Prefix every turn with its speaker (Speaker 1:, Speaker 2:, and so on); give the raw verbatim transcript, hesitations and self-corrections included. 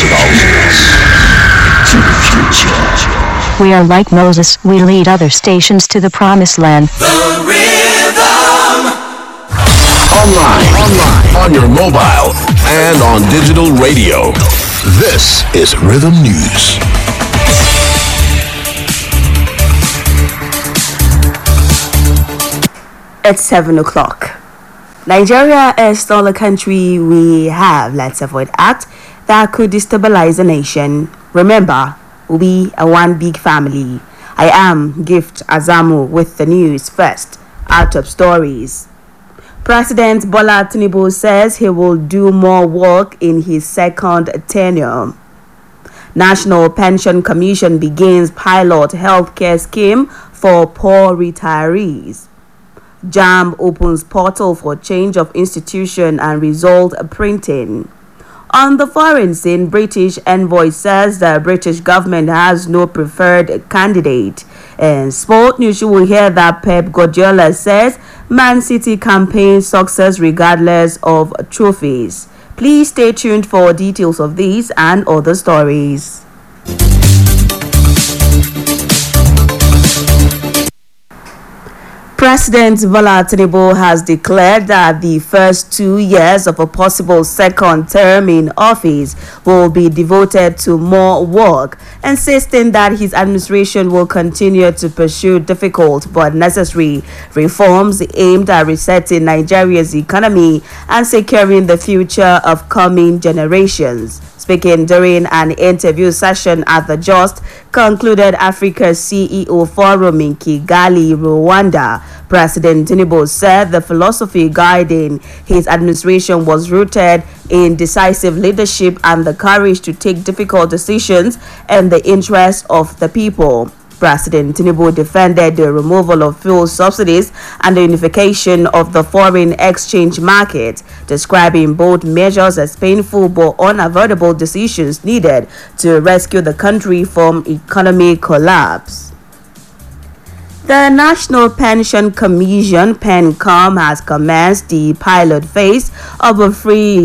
Speaker 1: to the future.
Speaker 2: We are like Moses, we lead other stations to the promised land.
Speaker 3: The Rhythm!
Speaker 4: Online, online, on your mobile, and on digital radio. This is Rhythm News.
Speaker 5: It's seven o'clock. Nigeria is still a country we have, let's avoid act, that could destabilize a nation. Remember, we are one big family. I am Gift Azamu with the news first. Out of stories. President Bola Tinubu says he will do more work in his second tenure. National Pension Commission begins pilot healthcare scheme for poor retirees. JAMB opens portal for change of institution and result printing. On the foreign scene, British envoy says the British government has no preferred candidate. In sport news, you will hear that Pep Guardiola says Man City campaign success regardless of trophies. Please stay tuned for details of these and other stories. President Bola Tinubu has declared that the first two years of a possible second term in office will be devoted to more work, insisting that his administration will continue to pursue difficult but necessary reforms aimed at resetting Nigeria's economy and securing the future of coming generations. Speaking during an interview session at the just concluded Africa C E O Forum in Kigali, Rwanda, President Tinubu said the philosophy guiding his administration was rooted in decisive leadership and the courage to take difficult decisions in the interest of the people. President Tinubu defended the removal of fuel subsidies and the unification of the foreign exchange market, describing both measures as painful but unavoidable decisions needed to rescue the country from economic collapse. The National Pension Commission, PENCOM, has commenced the pilot phase of a free